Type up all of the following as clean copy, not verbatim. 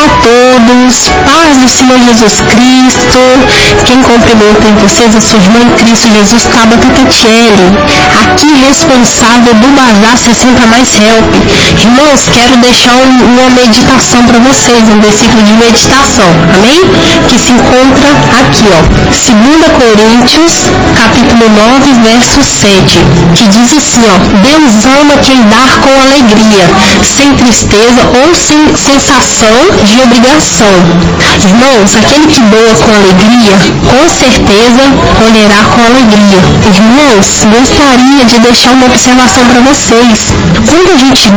a todos, paz do Senhor Jesus Cristo. Quem cumprimenta em vocês a sua irmã em Cristo Jesus, Tabata Catiele, aqui responsável do Bazar 60 Mais Help. Irmãos, quero deixar uma meditação para vocês, um versículo de meditação, amém? Que se encontra aqui, 2 Coríntios, capítulo 9, verso 7, que diz assim, Deus ama quem dá com alegria, sem tristeza ou sem sensação de obrigação. Irmãos, aquele que doa com alegria, com certeza colherá com alegria. Irmãos, gostaria de deixar uma observação para vocês. Quando a gente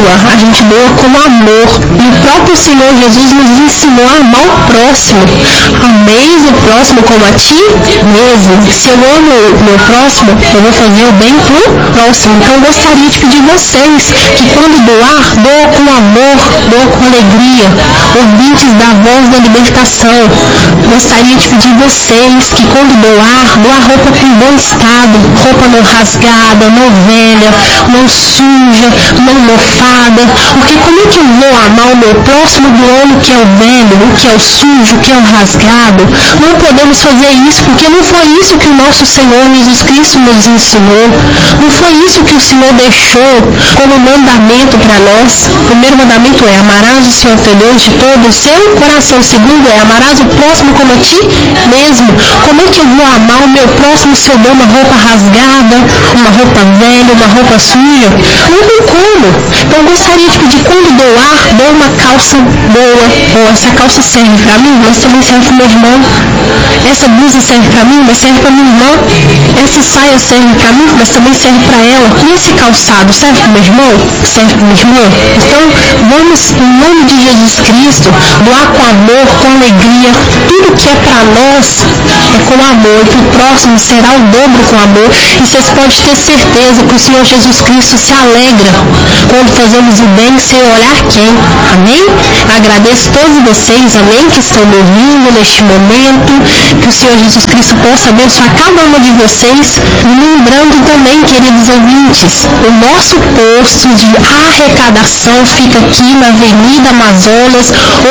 doa com amor. E o próprio Senhor Jesus nos ensinou a amar o próximo. Ameis o próximo como a ti mesmo. Se eu amo o meu próximo, eu vou fazer o bem pro próximo. Então eu gostaria de pedir vocês que quando doa com amor, doa com alegria. Ouvintes da Voz da Libertação, gostaria de pedir vocês que quando doar roupa com bom estado, roupa não rasgada, não velha, não suja, não mofada, porque como é que eu vou amar o meu próximo doando o que é o velho, o que é o sujo, o que é o rasgado? Não podemos fazer isso, porque não foi isso que o nosso Senhor Jesus Cristo nos ensinou, não foi isso que o Senhor deixou como mandamento para nós. O primeiro mandamento é: amarás o Senhor teu Deus de todo o seu coração. O segundo é: amarás o próximo como a ti mesmo. Como é que eu vou amar o meu próximo se eu dou uma roupa rasgada, uma roupa velha, uma roupa suja? Não tem como. Então eu gostaria de pedir, quando doa uma calça boa. Essa calça serve para mim, mas também serve para meu irmão. Essa blusa serve para mim, mas serve para minha irmã. Essa saia serve para mim, mas também serve para ela. E esse calçado serve para meu irmão? Serve para minha irmã? Então vamos, em nome de Jesus Cristo, doar com amor, com alegria. Tudo que é para nós é com amor, e para o próximo será o dobro com amor. E vocês podem ter certeza que o Senhor Jesus Cristo se alegra quando fazemos o bem sem olhar quem. Amém? Agradeço todos vocês, amém, que estão me ouvindo neste momento. Que o Senhor Jesus Cristo possa abençoar cada uma de vocês. E lembrando também, queridos ouvintes, o nosso posto de arrecadação fica aqui na Avenida Amazonas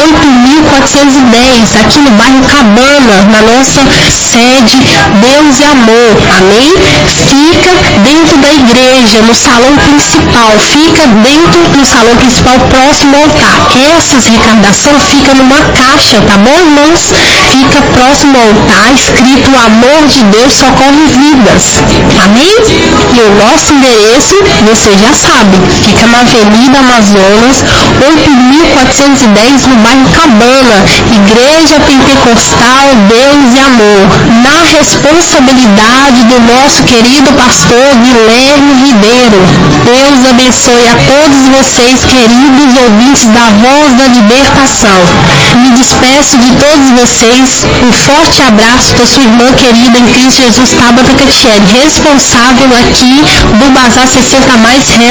8.410, aqui no bairro Cabana, na nossa sede Deus e Amor, amém? Fica dentro da igreja, no salão principal, próximo ao altar. Essas arrecadações ficam numa caixa, tá bom, irmãos? Fica próximo ao altar, escrito: o amor de Deus socorre vidas, amém? E o nosso endereço, você já sabe, fica na Avenida Amazonas 8.410, no bairro Cabana, Igreja Pentecostal Deus e Amor, na responsabilidade do nosso querido pastor Guilherme Ribeiro. Deus abençoe a todos vocês, queridos ouvintes da Voz da Libertação. Me despeço de todos vocês. Um forte abraço da sua irmã querida em Cristo Jesus, Tabata Catiele, responsável aqui do Bazar 60 Mais Help.